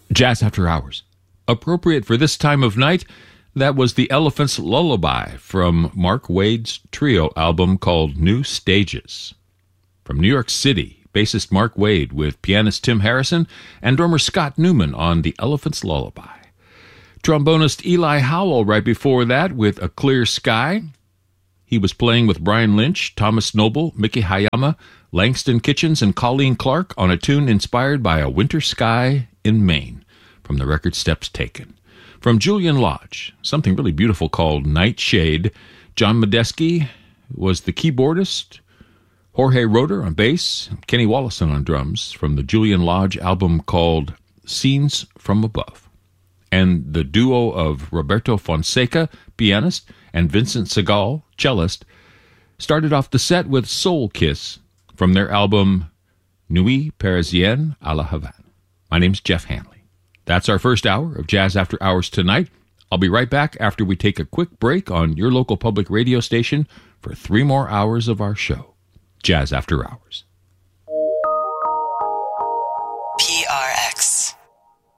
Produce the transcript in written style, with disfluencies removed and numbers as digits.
Jazz After Hours. Appropriate for this time of night, that was The Elephant's Lullaby from Mark Wade's trio album called New Stages. From New York City, bassist Mark Wade with pianist Tim Harrison and drummer Scott Newman on The Elephant's Lullaby. Trombonist Eli Howell right before that with A Clear Sky. He was playing with Brian Lynch, Thomas Noble, Mickey Hayama, Langston Kitchens, and Colleen Clark on a tune inspired by a winter sky in Maine from the record Steps Taken. From Julian Lodge, something really beautiful called Nightshade. John Medeski was the keyboardist, Jorge Roeder on bass, Kenny Wollesen on drums from the Julian Lodge album called Scenes from Above. And the duo of Roberto Fonseca, pianist, and Vincent Segal, cellist, started off the set with Soul Kiss from their album Nuit Parisienne à la Havane. My name's Jeff Hanley. That's our first hour of Jazz After Hours tonight. I'll be right back after we take a quick break on your local public radio station for 3 more hours of our show, Jazz After Hours.